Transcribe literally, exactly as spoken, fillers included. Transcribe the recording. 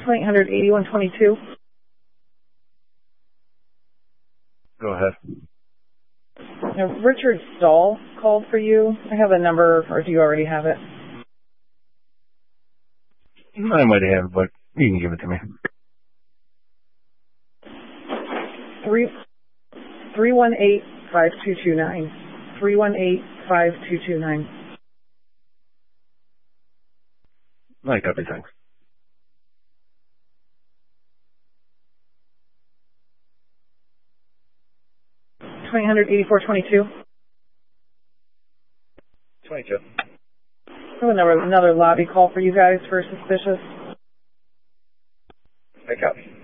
twenty-eight hundred eighty-one twenty-two. Go ahead. Now, Richard Stahl called for you. I have a number, or do you already have it? I might have, but you can give it to me. Three three one eight five two two nine. Three one eight five two two nine. I copy, thanks. twenty-eight hundred eighty-four twenty-two. twenty-two. I have another, another lobby call for you guys for suspicious. I copy.